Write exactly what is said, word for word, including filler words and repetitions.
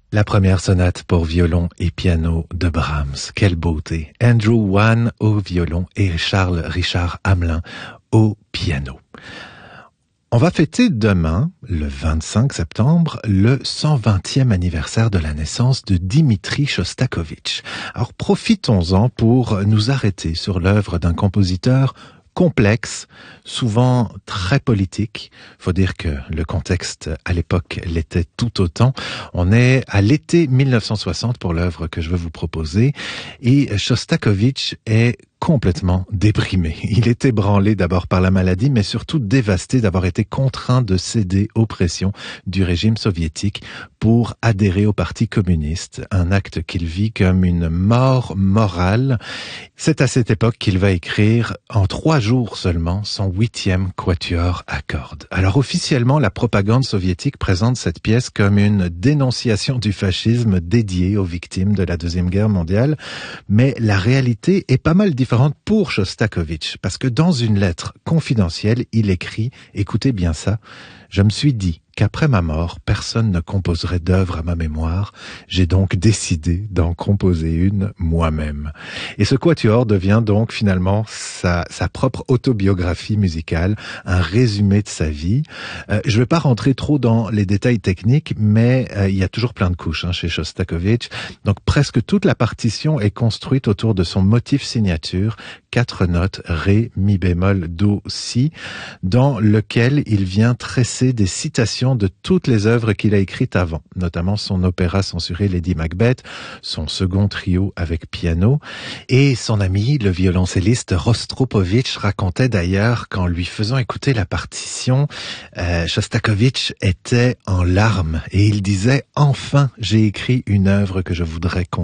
La première sonate pour violon et piano de Brahms. Quelle beauté. Andrew Wan au violon et Charles Richard Hamelin au piano. On va fêter demain, le vingt-cinq septembre, le cent vingtième anniversaire de la naissance de Dimitri Shostakovich. Alors profitons-en pour nous arrêter sur l'œuvre d'un compositeur complexe, souvent très politique. Faut dire que le contexte à l'époque l'était tout autant. On est à l'été mille neuf cent soixante pour l'œuvre que je veux vous proposer et Shostakovich est complètement déprimé. Il est ébranlé d'abord par la maladie, mais surtout dévasté d'avoir été contraint de céder aux pressions du régime soviétique pour adhérer au Parti communiste, un acte qu'il vit comme une mort morale. C'est à cette époque qu'il va écrire en trois jours seulement son huitième quatuor à cordes. Alors officiellement, la propagande soviétique présente cette pièce comme une dénonciation du fascisme dédiée aux victimes de la Deuxième Guerre mondiale, mais la réalité est pas mal différente pour Shostakovich, parce que dans une lettre confidentielle, il écrit, écoutez bien ça, « Je me suis dit qu'après ma mort, personne ne composerait d'œuvre à ma mémoire. J'ai donc décidé d'en composer une moi-même. » Et ce quatuor devient donc finalement sa, sa propre autobiographie musicale, un résumé de sa vie. Euh, je ne vais pas rentrer trop dans les détails techniques, mais euh, il y a toujours plein de couches hein, chez Shostakovich. Donc presque toute la partition est construite autour de son motif signature, quatre notes, ré, mi bémol, do, si, dans lequel il vient tresser des citations de toutes les œuvres qu'il a écrites avant, notamment son opéra censuré Lady Macbeth, son second trio avec piano, et son ami, le violoncelliste Rostropovitch, racontait d'ailleurs qu'en lui faisant écouter la partition, euh, Shostakovich était en larmes, et il disait « Enfin, j'ai écrit une œuvre que je voudrais